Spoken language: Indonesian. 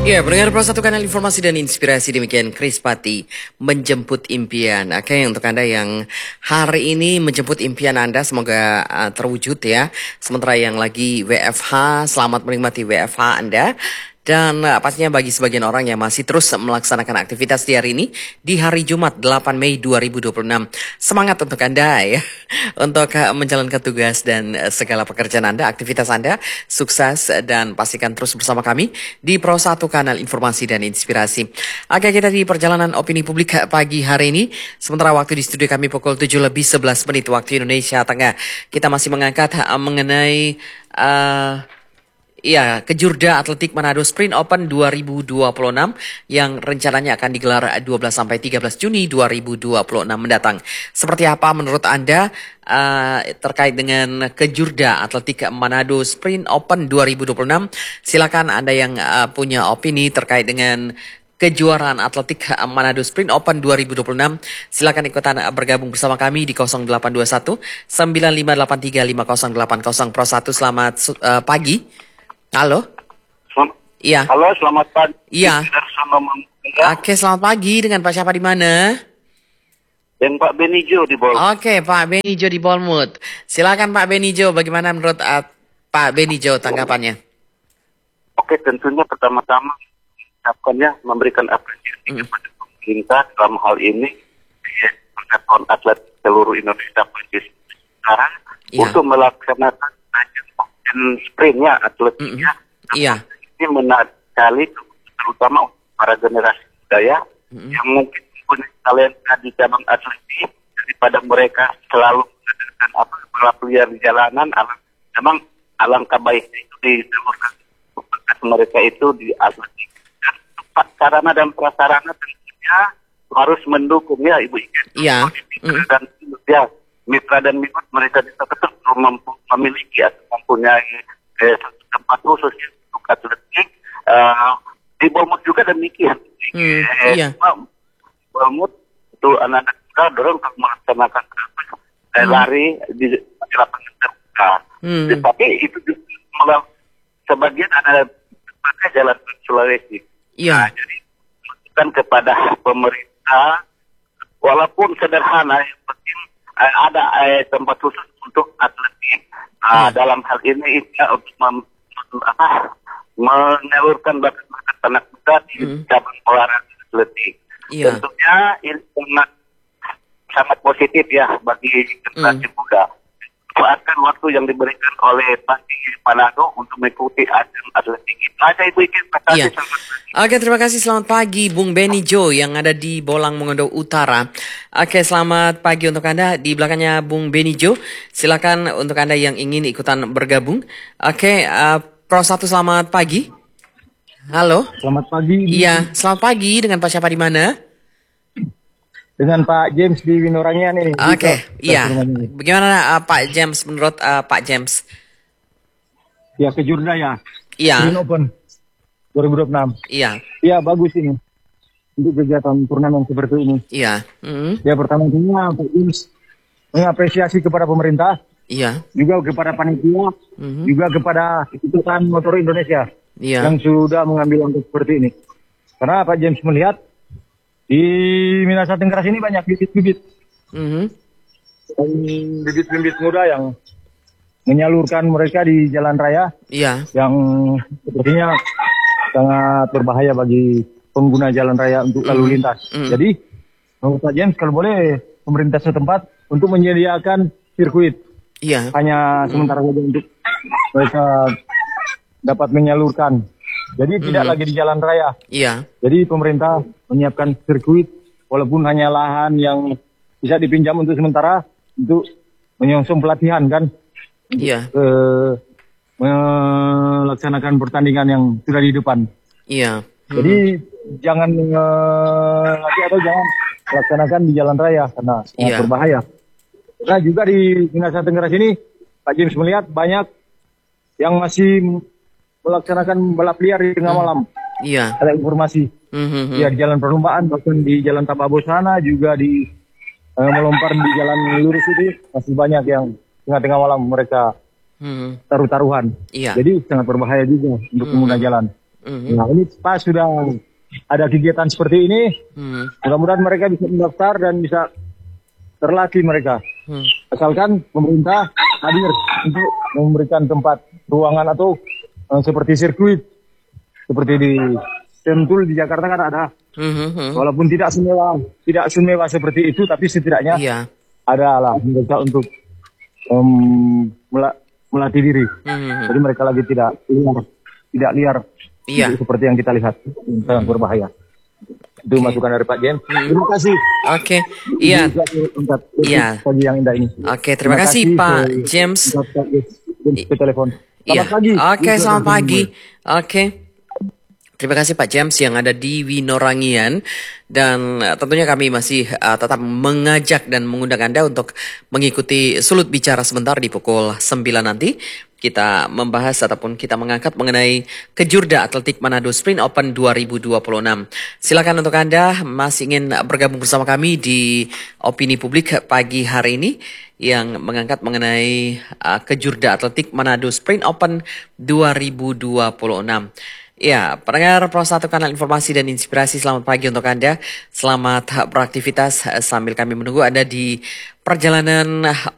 Ya, pendengar Pro 1 Kanal Informasi dan Inspirasi, demikian Chris Pati menjemput impian. Oke, untuk Anda yang hari ini menjemput impian Anda, semoga terwujud ya. Sementara yang lagi WFH, selamat menikmati WFH Anda. Dan pastinya bagi sebagian orang yang masih terus melaksanakan aktivitas di hari ini, di hari Jumat 8 Mei 2026. Semangat untuk Anda ya, untuk menjalankan tugas dan segala pekerjaan Anda, aktivitas Anda, sukses dan pastikan terus bersama kami di Pro 1 Kanal Informasi dan Inspirasi. Oke, kita di perjalanan opini publik pagi hari ini, sementara waktu di studio kami pukul 7:11 waktu Indonesia Tengah. Kita masih mengangkat mengenai Kejurda Atletik Manado Sprint Open 2026 yang rencananya akan digelar 12 sampai 13 Juni 2026 mendatang. Seperti apa menurut Anda terkait dengan Kejurda Atletik Manado Sprint Open 2026? Silakan Anda yang punya opini terkait dengan kejuaraan atletik Manado Sprint Open 2026. Silakan ikutan bergabung bersama kami di 0821 9583 5080 Pro 1. Selamat pagi. Halo. Iya. Halo, selamat pagi. Iya. Oke, selamat pagi. Dengan Pak siapa di mana? Dan Pak Benijo di Bournemouth. Oke, Pak Benijo di Bournemouth. Silakan Pak Benijo, bagaimana menurut Pak Benijo tanggapannya? Oke, tentunya pertama-tama memberikan apresiasi kepada pemerintah dalam hal ini Persatuan Atlet seluruh Indonesia sekarang untuk melaksanakan sprintnya atletiknya. Ini menarik sekali, terutama untuk para generasi muda ya, yang mungkin punya talenta di cabang atletik, daripada mereka selalu mengadakan balap liar di jalanan. Memang alangkah baiknya itu ditelurkan mereka itu di atletik, dan tempat sarana dan prasarana tentunya harus mendukung ya Ibu Iken. Dan ya, mitra dan minat mereka bisa tetap memiliki atau mempunyai tempat khusus untuk atletik. Di Bournemouth juga demikian. Bournemouth itu anak-anak muda dorong untuk melaksanakan lari di lapangan terbuka. Tapi itu juga sebagian ada pakai jalan Sulawesi. Jadi bukan kepada pemerintah, walaupun sederhana, yang penting ada tempat khusus untuk atletik. Dalam hal ini untuk menyalurkan bakat anak muda di cabang olahraga atletik. Tentunya ini sangat positif ya bagi generasi muda. Manfaatkan waktu yang diberikan oleh Pati Manado untuk mengikuti ajang atletik itu. Aja Ibu Iken, Oke, terima kasih. Selamat pagi Bung Benijo yang ada di Bolang Mongondo Utara. Oke, selamat pagi untuk Anda. Di belakangnya Bung Benijo, silakan untuk Anda yang ingin ikutan bergabung. Oke, Pro 1 selamat pagi. Halo. Selamat pagi. Iya, selamat pagi. Dengan Pak siapa di mana? Dengan Pak James di Winorangnya nih. Oke, iya. Bagaimana Pak James, menurut Pak James? Ya, Kejurda ya. Iya. Sprint Open 2026. Iya. Iya, bagus ini untuk kegiatan turnamen seperti ini. Iya. Ya, pertama-tama Pak James mengapresiasi kepada pemerintah. Iya. Juga kepada panitia. Juga kepada Ikatan Motor Indonesia. Iya. Yang sudah mengambil langkah seperti ini. Karena Pak James melihat di Minas Tenggara sini banyak bibit-bibit. Bibit-bibit muda yang menyalurkan mereka di jalan raya. Iya. Yang sepertinya sangat berbahaya bagi pengguna jalan raya untuk lalu lintas. Jadi, menurut Pak James, kalau boleh pemerintah setempat untuk menyediakan sirkuit. Iya. Hanya sementara saja untuk mereka dapat menyalurkan. Jadi tidak lagi di jalan raya. Iya. Jadi pemerintah menyiapkan sirkuit, walaupun hanya lahan yang bisa dipinjam untuk sementara, untuk menyongsong pelatihan kan. Iya. Melaksanakan pertandingan yang sudah di depan. Iya. Jadi jangan jangan melaksanakan di jalan raya karena sangat berbahaya. Nah juga di Minas Tenggara sini, Pak James melihat banyak yang masih melaksanakan balap liar di tengah malam. Iya. Ada informasi. Ya di jalan perlombaan, bahkan di jalan Tababo sana juga di melompat di jalan lurus itu masih banyak yang tengah-tengah malam mereka taruh-taruhan. Iya. Jadi sangat berbahaya juga untuk pengguna jalan. Nah, ini pas sudah ada kegiatan seperti ini, mudah-mudahan mereka bisa mendaftar dan bisa terlatih mereka. Asalkan pemerintah hadir untuk memberikan tempat ruangan atau seperti sirkuit. Seperti di Sentul di Jakarta kan ada. Walaupun tidak semewah seperti itu, tapi setidaknya ada lah mereka untuk melatih diri. Jadi mereka lagi tidak liar seperti yang kita lihat, sangat berbahaya. Itu masukan dari Pak James. Terima kasih. Oke, iya. Pagi yang indah ini. Oke, terima kasih Pak James. Telepon. Selamat pagi. Oke, selamat pagi. Oke. Terima kasih Pak James yang ada di Winorangian, dan tentunya kami masih tetap mengajak dan mengundang Anda untuk mengikuti Sulut Bicara sebentar di pukul 9 nanti. Kita membahas ataupun kita mengangkat mengenai Kejurda Atletik Manado Sprint Open 2026. Silakan untuk Anda masih ingin bergabung bersama kami di Opini Publik pagi hari ini yang mengangkat mengenai Kejurda Atletik Manado Sprint Open 2026. Ya, pendengar Pro 1 Kanal Informasi dan Inspirasi, selamat pagi untuk Anda. Selamat beraktivitas sambil kami menunggu Anda di perjalanan